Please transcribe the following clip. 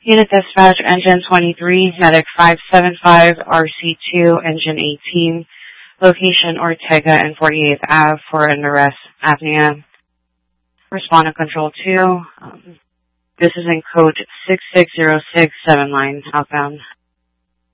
Unit Dispatch, Engine 23, Medic 575, RC2, Engine 18, location Ortega and 48th Ave for an arrest apnea. Respond to Control 2. This is in code 6606, 7 line outbound.